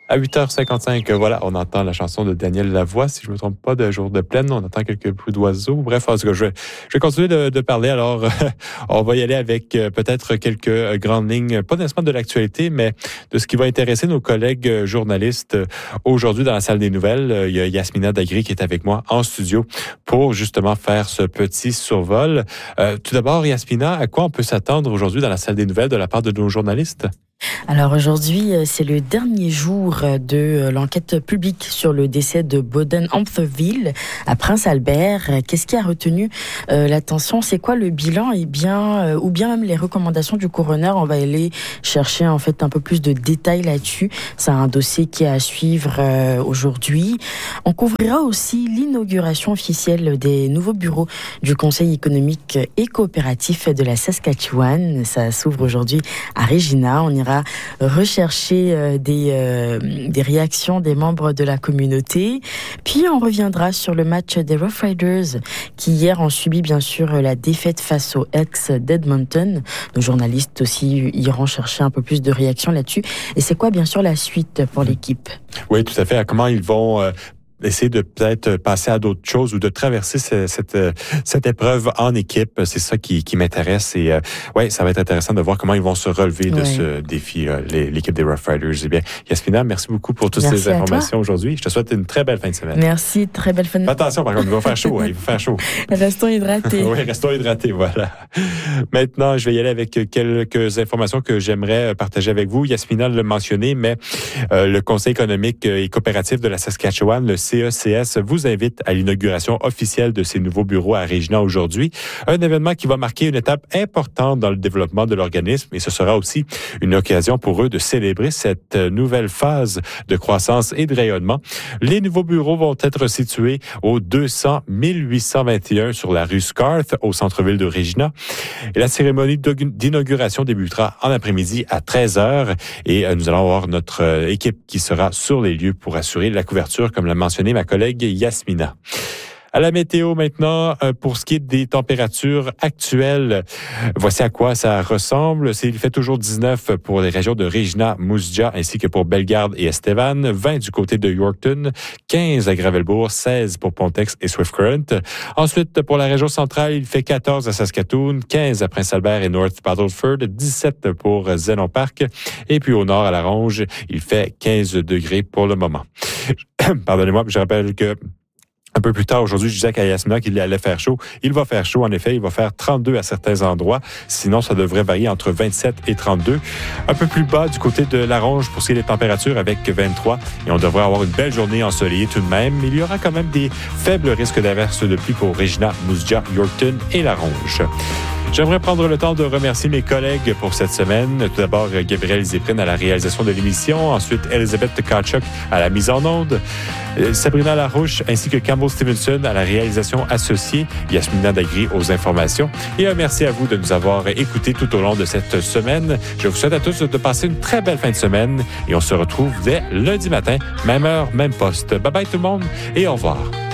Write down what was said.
À 8h55, voilà, on entend la chanson de Daniel Lavoie, si je me trompe pas, de Jour de plaine. On entend quelques bruits d'oiseaux. Bref, en tout cas, je vais continuer de parler. Alors, on va y aller avec peut-être quelques grandes lignes, pas nécessairement de l'actualité, mais de ce qui va intéresser nos collègues journalistes aujourd'hui dans la salle des nouvelles. Il y a Yasmina Dagri qui est avec moi en studio pour justement faire ce petit survol. Tout d'abord, Yasmina, à quoi on peut s'attendre aujourd'hui dans la salle des nouvelles de la part de nos journalistes? Alors aujourd'hui, c'est le dernier jour de l'enquête publique sur le décès de Boden Amtheville à Prince-Albert. Qu'est-ce qui a retenu l'attention? C'est quoi le bilan? Eh bien, ou bien même les recommandations du coroner. On va aller chercher en fait un peu plus de détails là-dessus. C'est un dossier qui est à suivre aujourd'hui. On couvrira aussi l'inauguration officielle des nouveaux bureaux du Conseil économique et coopératif de la Saskatchewan. Ça s'ouvre aujourd'hui à Regina. On ira rechercher des réactions des membres de la communauté. Puis on reviendra sur le match des Rough Riders qui hier ont subi bien sûr la défaite face aux Elks d'Edmonton. Nos journalistes aussi iront chercher un peu plus de réactions là-dessus. Et c'est quoi bien sûr la suite pour l'équipe? Oui, tout à fait. Comment ils vont essayer de peut-être passer à d'autres choses ou de traverser cette épreuve en équipe. C'est ça qui m'intéresse. Et ouais, ça va être intéressant de voir comment ils vont se relever de ce défi, l'équipe des Rough Riders. Eh bien, Yasmina, merci beaucoup pour toutes ces informations aujourd'hui. Je te souhaite une très belle fin de semaine. Merci, très belle fin de semaine. Attention, par contre, il va faire chaud. Il va faire chaud. Restons hydratés. Oui, restons hydratés, voilà. Maintenant, je vais y aller avec quelques informations que j'aimerais partager avec vous. Yasmina l'a mentionné, mais le Conseil économique et coopératif de la Saskatchewan, le CECS, vous invite à l'inauguration officielle de ses nouveaux bureaux à Regina aujourd'hui. Un événement qui va marquer une étape importante dans le développement de l'organisme et ce sera aussi une occasion pour eux de célébrer cette nouvelle phase de croissance et de rayonnement. Les nouveaux bureaux vont être situés au 200 1821 sur la rue Scarth au centre-ville de Regina. Et la cérémonie d'inauguration débutera en après-midi à 13h et nous allons avoir notre équipe qui sera sur les lieux pour assurer la couverture, comme l'a mentionné ma collègue Yasmina. À la météo maintenant, pour ce qui est des températures actuelles, voici à quoi ça ressemble. Il fait toujours 19 pour les régions de Regina, Moose-Jaw, ainsi que pour Bellegarde et Estevan, 20 du côté de Yorkton, 15 à Gravelbourg, 16 pour Pontex et Swift Current. Ensuite, pour la région centrale, il fait 14 à Saskatoon, 15 à Prince-Albert et North Battleford, 17 pour Zenon Park. Et puis au nord, à La Ronge, il fait 15 degrés pour le moment. Pardonnez-moi, je rappelle que un peu plus tard aujourd'hui, je disais qu'à Yasmina qu'il allait faire chaud. Il va faire chaud, en effet. Il va faire 32 à certains endroits. Sinon, ça devrait varier entre 27 et 32. Un peu plus bas du côté de La Ronge pour ce qui est des températures avec 23. Et on devrait avoir une belle journée ensoleillée tout de même. Mais il y aura quand même des faibles risques d'averses de pluie pour Regina, Moose-Jaw, Yorkton et La Ronge. J'aimerais prendre le temps de remercier mes collègues pour cette semaine. Tout d'abord, Gabriel Zéprine à la réalisation de l'émission. Ensuite, Elisabeth Tkachuk à la mise en onde. Sabrina Larouche ainsi que Campbell Stevenson à la réalisation associée. Yasmina Dagri aux informations. Et un merci à vous de nous avoir écoutés tout au long de cette semaine. Je vous souhaite à tous de passer une très belle fin de semaine. Et on se retrouve dès lundi matin, même heure, même poste. Bye bye tout le monde et au revoir.